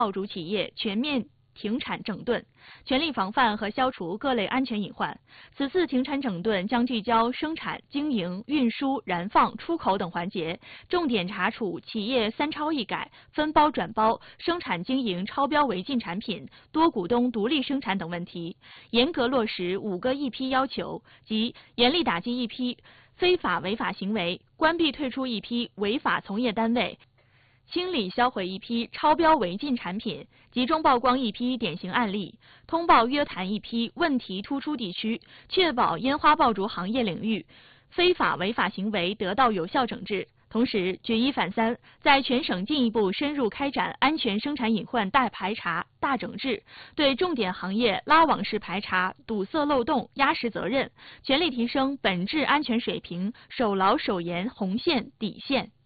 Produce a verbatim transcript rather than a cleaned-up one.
爆竹企业全面停产整顿，全力防范和消除各类安全隐患。此次停产整顿将聚焦生产、经营、运输、燃放、出口等环节，重点查处企业三超一改、分包转包、生产经营超标违禁产品、多股东独立生产等问题，严格落实五个一批要求，即严厉打击一批非法违法行为，关闭退出一批违法从业单位，清理销毁一批超标违禁产品，集中曝光一批典型案例，通报约谈一批问题突出地区，确保烟花爆竹行业领域非法违法行为得到有效整治。同时，举一反三，在全省进一步深入开展安全生产隐患大排查、大整治，对重点行业拉网式排查、堵塞漏洞、压实责任，全力提升本质安全水平，守牢守严红线底线。